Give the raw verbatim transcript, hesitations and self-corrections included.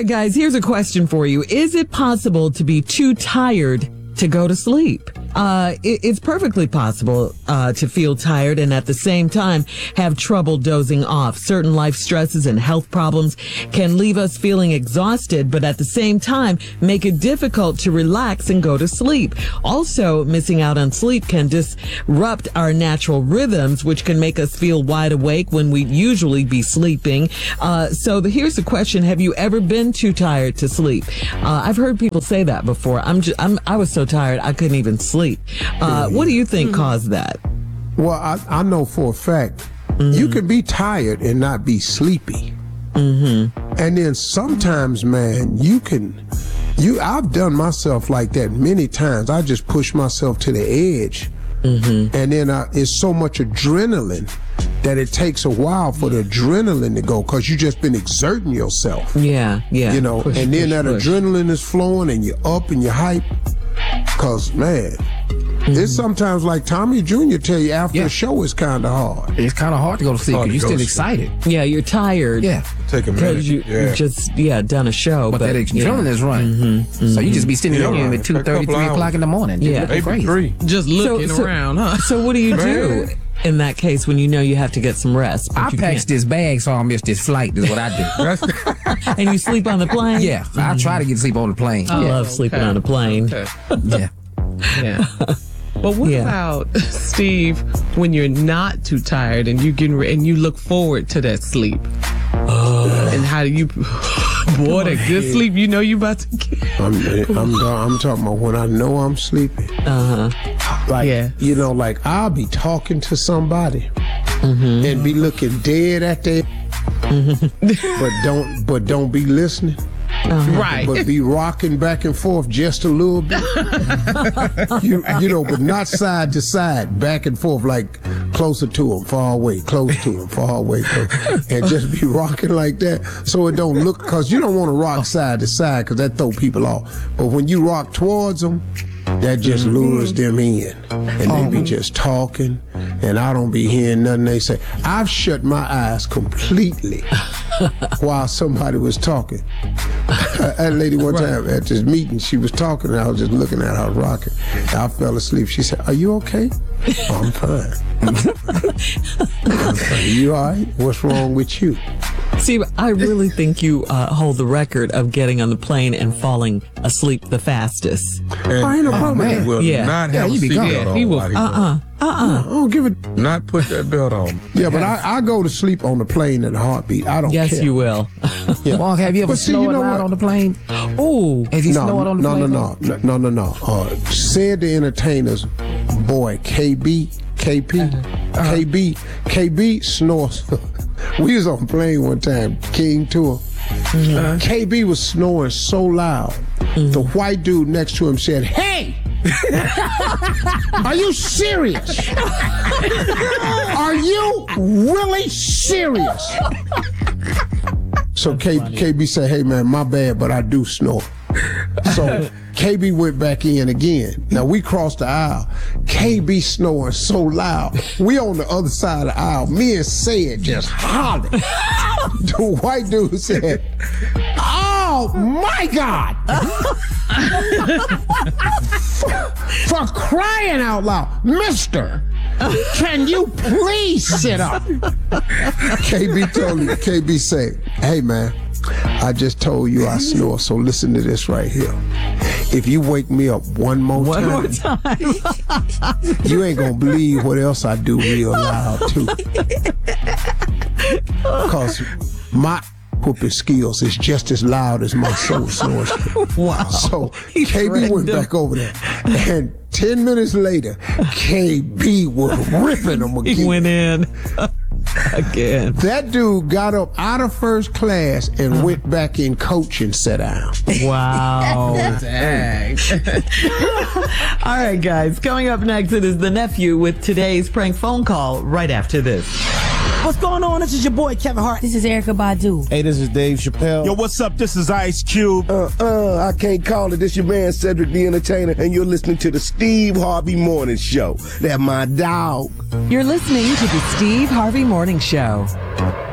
right, guys, here's a question for you. Is it possible to be too tired to go to sleep? Uh, it, it's perfectly possible uh, to feel tired and at the same time have trouble dozing off. Certain life stresses and health problems can leave us feeling exhausted, but at the same time make it difficult to relax and go to sleep. Also, missing out on sleep can disrupt our natural rhythms, which can make us feel wide awake when we'd usually be sleeping. Uh, so the, here's the question. Have you ever been too tired to sleep? Uh, I've heard people say that before. I'm just, I'm, I was so tired I couldn't even sleep. Uh, what do you think mm-hmm. caused that? Well, I, I know for a fact mm-hmm. you can be tired and not be sleepy. Mm-hmm. And then sometimes, man, you can, you, I've done myself like that many times. I just push myself to the edge. Mm-hmm. And then I, it's so much adrenaline that it takes a while for the adrenaline to go because you just been exerting yourself. Yeah, yeah. You know, push, and then push, that push. adrenaline is flowing and you're up and you're hype. Cause man, mm-hmm. it's sometimes like Tommy Junior tell you after yeah. the show is kind of hard. It's kind of hard to go to sleep because you're still excited. Yeah, you're tired. Yeah, take a minute. You yeah. just yeah done a show, but, but that adrenaline yeah. is running. Mm-hmm. Mm-hmm. So you just be sitting yeah, there at two thirty, three o'clock in the morning. Yeah, maybe crazy. three. Just looking so, so, around, huh? So what do you do in that case when you know you have to get some rest? I packed this bag so I miss this flight. Is what I do. And you sleep on the plane? Yeah, mm-hmm. I try to get sleep on the plane. I yeah. love sleeping okay. on a plane. Okay. Yeah. Yeah. But what yeah. about, Steve, when you're not too tired and you get re- and you look forward to that sleep? Uh, and how do you, boy, that good sleep you know you about to get? I'm, I'm, I'm talking about when I know I'm sleeping. Uh-huh. Like, yeah. you know, like I'll be talking to somebody mm-hmm. and be looking dead at their, mm-hmm. but don't, but don't be listening. Uh-huh. Right. But be rocking back and forth just a little bit. you, you know, but not side to side, back and forth, like closer to him, far away, close to him, far away. And just be rocking like that so it don't look, because you don't want to rock side to side because that throw people off. But when you rock towards them, that just lures them in. And they be just talking, and I don't be hearing nothing they say. I've shut my eyes completely while somebody was talking. That lady one time at this meeting, she was talking, and I was just looking at her, I was rocking. I fell asleep. She said, "Are you okay?" Oh, I'm fine. I'm fine. You all right? What's wrong with you? See, I really think you uh, hold the record of getting on the plane and falling asleep the fastest. And I ain't no problem. He will yeah. not yeah, have you a be seatbelt gone. on. He will. Uh-uh. Uh-uh. I don't give it. Not put that belt on. Yeah, but I, I go to sleep on the plane in a heartbeat. I don't Yes, care. you will. Yeah. Well, have you ever But see, snored you know loud what? on the plane? Oh. Have you No, snored on the no, plane? no, no, no, no, no, no. Uh, said the entertainers, boy, K B, K P, uh-huh. K B, K B snores. We was on a plane one time, King Tour. Mm-hmm. K B was snoring so loud. Mm-hmm. The white dude next to him said, "Hey! Are you serious? Are you really serious?" So K, KB said, "Hey man, my bad, but I do snore." So K B went back in again. Now we crossed the aisle. K B snoring so loud. We on the other side of the aisle. Me and Said just hollering. The white dude said, "Oh my God!" for, for crying out loud, "Mister, can you please sit up?" K B told me, K B said, "Hey man, I just told you I snore, so listen to this right here. If you wake me up one more One time, more time. you ain't gonna believe what else I do real loud too. Because my whooping skills is just as loud as my soul snores." Wow. So He K B went him. back over there, and ten minutes later, K B was ripping him again. He went in again. That dude got up out of first class and uh-huh. went back in coach and sat down. Wow. Dang. All right, guys. Coming up next, it is the nephew with today's prank phone call right after this. What's going on? This is your boy Kevin Hart. This is Erykah Badu. Hey, this is Dave Chappelle. Yo, what's up? This is Ice Cube. Uh, uh, I can't call it. This your man Cedric the Entertainer, and you're listening to the Steve Harvey Morning Show. That my dog. You're listening to the Steve Harvey Morning Show.